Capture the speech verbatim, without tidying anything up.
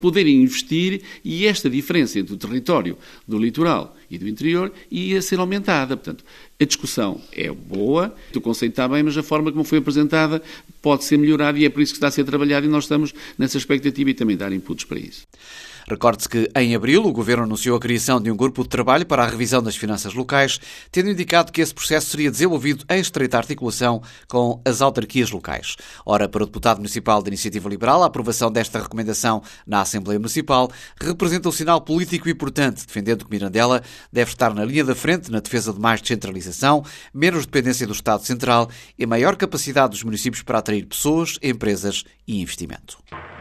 poderem investir e esta diferença entre o território do litoral e do interior ia ser aumentada. Portanto, a discussão é boa, o conceito está bem, mas a forma como foi apresentada pode ser melhorada e é por isso que está a ser trabalhado e nós estamos nessa expectativa e também dar inputs para isso. Recorde-se que, em abril, o Governo anunciou a criação de um grupo de trabalho para a revisão das finanças locais, tendo indicado que esse processo seria desenvolvido em estreita articulação com as autarquias locais. Ora, para o deputado municipal da Iniciativa Liberal, a aprovação desta recomendação na Assembleia Municipal representa um sinal político importante, defendendo que Mirandela deve estar na linha da frente na defesa de mais descentralização, menos dependência do Estado Central e maior capacidade dos municípios para atrair pessoas, empresas e investimento.